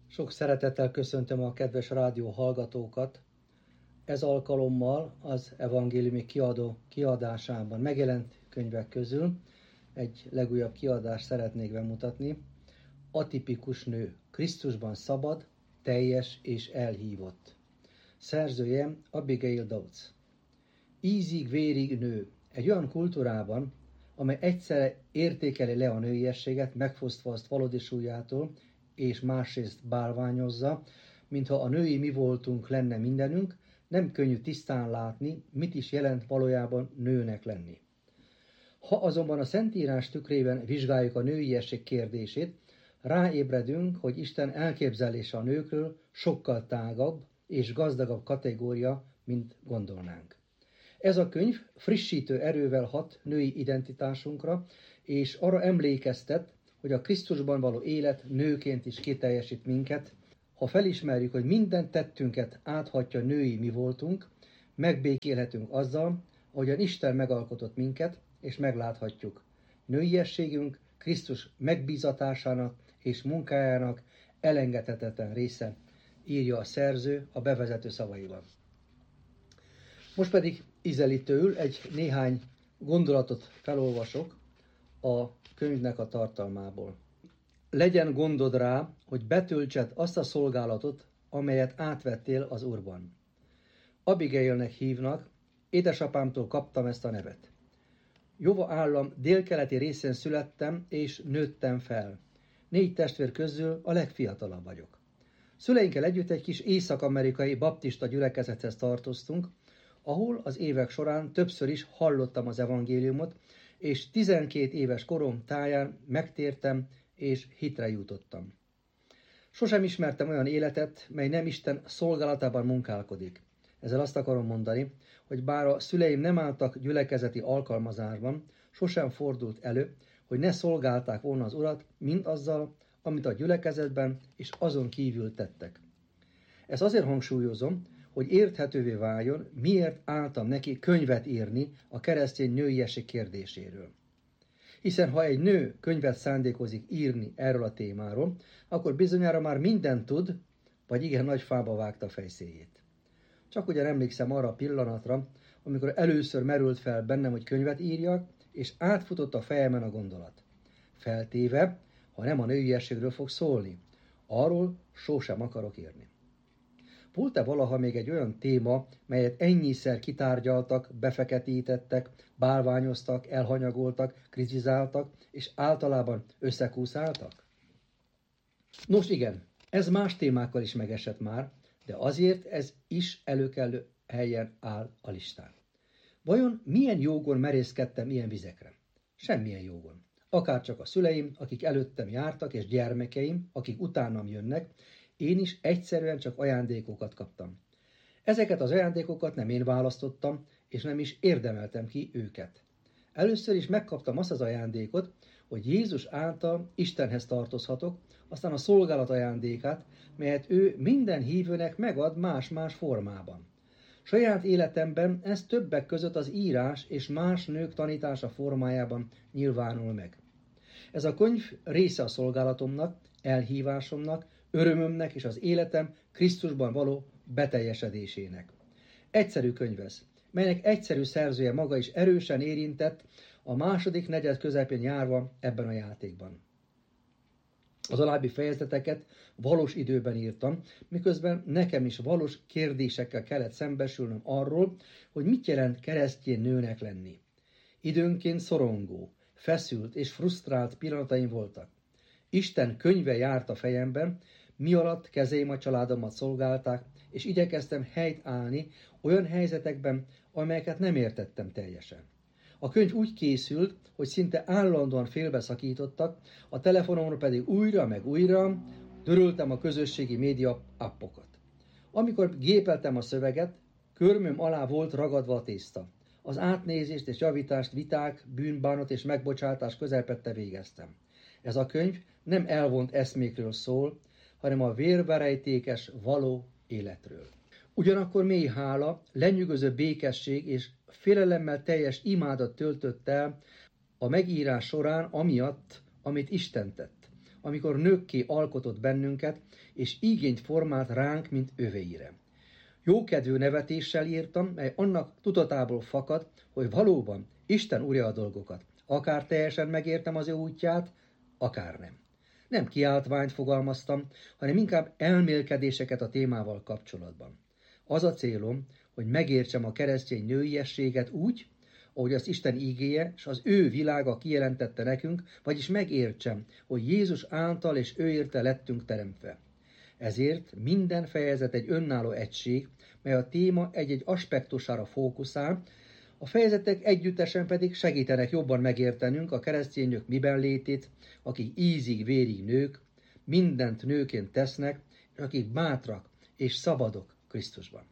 Sok szeretettel köszöntöm a kedves rádió hallgatókat. Ez alkalommal az evangéliumi kiadó kiadásában megjelent könyvek közül egy legújabb kiadást szeretnék bemutatni. Atipikus nő, Krisztusban szabad, teljes és elhívott. Szerzője Abigail Dodds. Ízig-vérig nő. Egy olyan kultúrában, amely egyszerre értékeli le a nőiességet, megfosztva azt valódi súlyától, és másrészt bálványozza, mintha a női mi voltunk lenne mindenünk, nem könnyű tisztán látni, mit is jelent valójában nőnek lenni. Ha azonban a Szentírás tükrében vizsgáljuk a nőiesség kérdését, ráébredünk, hogy Isten elképzelése a nőkről sokkal tágabb és gazdagabb kategória, mint gondolnánk. Ez a könyv frissítő erővel hat női identitásunkra, és arra emlékeztet, hogy a Krisztusban való élet nőként is kiteljesít minket. Ha felismerjük, hogy minden tettünket áthatja női mi voltunk, megbékélhetünk azzal, ahogyan Isten megalkotott minket, és megláthatjuk. Nőiességünk Krisztus megbízatásának és munkájának elengedhetetlen része, írja a szerző a bevezető szavaiban. Most pedig ízelítőül egy néhány gondolatot felolvasok a könyvnek a tartalmából. Legyen gondod rá, hogy betöltsed azt a szolgálatot, amelyet átvettél az Úrban. Abigailnek hívnak, édesapámtól kaptam ezt a nevet. Jova állam délkeleti részén születtem és nőttem fel. 4 testvér közül a legfiatalabb vagyok. Szüleinkkel együtt egy kis észak-amerikai baptista gyülekezethez tartoztunk, ahol az évek során többször is hallottam az evangéliumot, és 12 éves korom táján megtértem és hitre jutottam. Sosem ismertem olyan életet, mely nem Isten szolgálatában munkálkodik. Ezzel azt akarom mondani, hogy bár a szüleim nem álltak gyülekezeti alkalmazásban, sosem fordult elő, hogy ne szolgálták volna az Urat, mind azzal, amit a gyülekezetben és azon kívül tettek. Ezt azért hangsúlyozom, hogy érthetővé váljon, miért álltam neki könyvet írni a keresztény nőiesség kérdéséről. Hiszen ha egy nő könyvet szándékozik írni erről a témáról, akkor bizonyára már mindent tud, vagy igen nagy fába vágta fejszéjét. Csak ugyan emlékszem arra a pillanatra, amikor először merült fel bennem, hogy könyvet írjak, és átfutott a fejemen a gondolat. Feltéve, ha nem a nőiességről fog szólni, arról sosem akarok írni. Volt-e valaha még egy olyan téma, melyet ennyiszer kitárgyaltak, befeketítettek, bálványoztak, elhanyagoltak, kritizáltak, és általában összekúszáltak? Nos igen, ez más témákkal is megesett már, de azért ez is előkelő helyen áll a listán. Vajon milyen jogon merészkedtem ilyen vizekre? Semmilyen jogon. Akárcsak a szüleim, akik előttem jártak, és gyermekeim, akik utánam jönnek, én is egyszerűen csak ajándékokat kaptam. Ezeket az ajándékokat nem én választottam, és nem is érdemeltem ki őket. Először is megkaptam azt az ajándékot, hogy Jézus által Istenhez tartozhatok, aztán a szolgálat ajándékát, melyet ő minden hívőnek megad más-más formában. Saját életemben ez többek között az írás és más nők tanítása formájában nyilvánul meg. Ez a könyv része a szolgálatomnak, elhívásomnak, örömömnek és az életem Krisztusban való beteljesedésének. Egyszerű könyv ez, melynek egyszerű szerzője maga is erősen érintett a második negyed közepén járva ebben a játékban. Az alábbi fejezeteket valós időben írtam, miközben nekem is valós kérdésekkel kellett szembesülnöm arról, hogy mit jelent keresztény nőnek lenni. Időnként szorongó, feszült és frusztrált pillanataim voltak. Isten könyve járt a fejemben, mi alatt kezeim a családomat szolgálták, és igyekeztem helyt állni olyan helyzetekben, amelyeket nem értettem teljesen. A könyv úgy készült, hogy szinte állandóan félbeszakítottak, a telefonomra pedig újra meg újra töröltem a közösségi média appokat. Amikor gépeltem a szöveget, körmöm alá volt ragadva a tészta. Az átnézést és javítást viták, bűnbánat és megbocsátás közepette végeztem. Ez a könyv nem elvont eszmékről szól, hanem a vérverejtékes való életről. Ugyanakkor mély hála, lenyűgöző békesség és félelemmel teljes imádat töltött el a megírás során amiatt, amit Isten tett. amikor nőkké alkotott bennünket, és igényt formált ránk, mint övéire. Jókedvű nevetéssel írtam, mely annak tudatából fakad, hogy valóban Isten urja a dolgokat. Akár teljesen megértem az ő útját, akár nem. Nem kiáltványt fogalmaztam, hanem inkább elmélkedéseket a témával kapcsolatban. Az a célom, hogy megértsem a keresztény nőiességet úgy, ahogy az Isten ígéje, és az ő világa kijelentette nekünk, vagyis megértsem, hogy Jézus által és ő érte lettünk teremtve. Ezért minden fejezet egy önálló egység, mely a téma egy-egy aspektusára fókuszál, a fejezetek együttesen pedig segítenek jobban megértenünk a keresztény nők miben létét, akik ízig-vérig nők, mindent nőként tesznek, és akik bátrak és szabadok Krisztusban.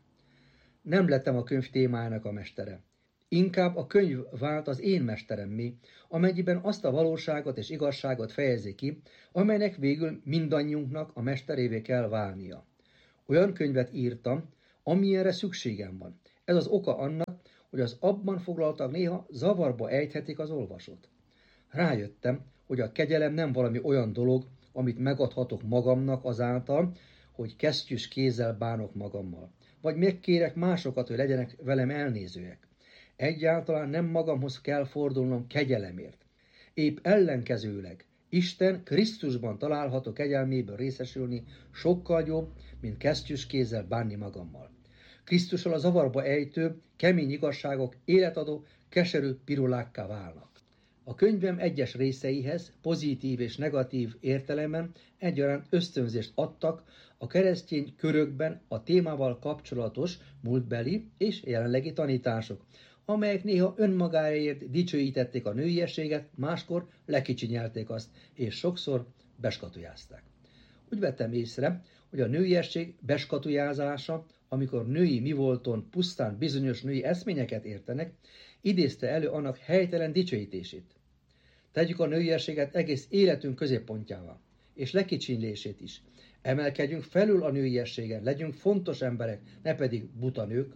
Nem lettem a könyv témájának a mestere. Inkább a könyv vált az én mesteremmé, amennyiben azt a valóságot és igazságot fejezi ki, amelynek végül mindannyiunknak a mesterévé kell válnia. Olyan könyvet írtam, amilyenre szükségem van. Ez az oka annak, hogy az abban foglaltak néha zavarba ejthetik az olvasót. Rájöttem, hogy a kegyelem nem valami olyan dolog, amit megadhatok magamnak azáltal, hogy kesztyűs kézzel bánok magammal, vagy megkérek másokat, hogy legyenek velem elnézőek. Egyáltalán nem magamhoz kell fordulnom kegyelemért. Épp ellenkezőleg, Isten Krisztusban található kegyelméből részesülni sokkal jobb, mint kesztyűs kézzel bánni magammal. Krisztussal a zavarba ejtő, kemény igazságok életadó, keserű pirulákká válnak. A könyvem egyes részeihez pozitív és negatív értelemben egyaránt ösztönzést adtak a keresztény körökben a témával kapcsolatos múltbeli és jelenlegi tanítások, amelyek néha önmagáért dicsőítették a nőiességet, máskor lekicsinyelték azt, és sokszor beskatujázták. Úgy vettem észre, hogy a nőiesség beskatujázása, amikor női mivolton pusztán bizonyos női eszményeket értenek, idézte elő annak helytelen dicsőítését. Tegyük a nőiességet egész életünk középpontjává, és lekicsinlését is. Emelkedjünk felül a nőiességen, legyünk fontos emberek, ne pedig buta nők.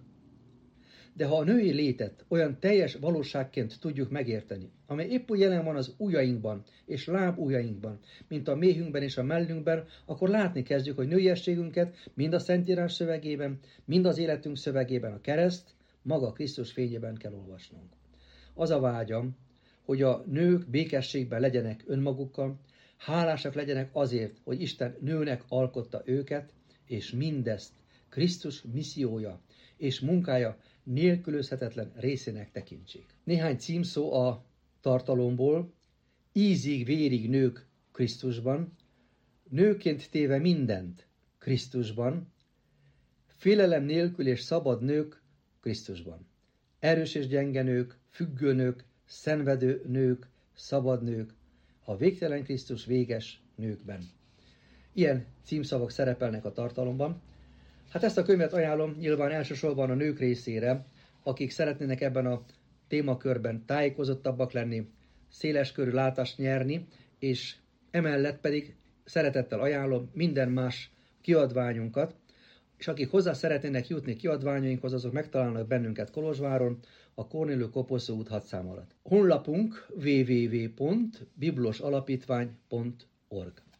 De ha a női létet olyan teljes valóságként tudjuk megérteni, amely épp úgy jelen van az ujjainkban és lábujjainkban, mint a méhünkben és a mellünkben, akkor látni kezdjük, hogy nőiességünket mind a Szentírás szövegében, mind az életünk szövegében a kereszt, maga Krisztus fényében kell olvasnunk. Az a vágyam, hogy a nők békességben legyenek önmagukkal, hálásak legyenek azért, hogy Isten nőnek alkotta őket, és mindezt Krisztus missziója és munkája nélkülözhetetlen részének tekintsék. Néhány címszó a tartalomból: ízig-vérig nők Krisztusban, nőként téve mindent Krisztusban, félelem nélkül és szabad nők Krisztusban, erős és gyenge nők, függő nők, szenvedő nők, szabad nők, a végtelen Krisztus véges nőkben. Ilyen címszavak szerepelnek a tartalomban. Hát ezt a könyvet ajánlom nyilván elsősorban a nők részére, akik szeretnének ebben a témakörben tájékozottabbak lenni, széleskörű látást nyerni, és emellett pedig szeretettel ajánlom minden más kiadványunkat, és akik hozzá szeretnének jutni kiadványainkhoz, azok megtalálnak bennünket Kolozsváron, a Kornél Koposzó út 6 szám alatt. Honlapunk www.biblosalapítvány.org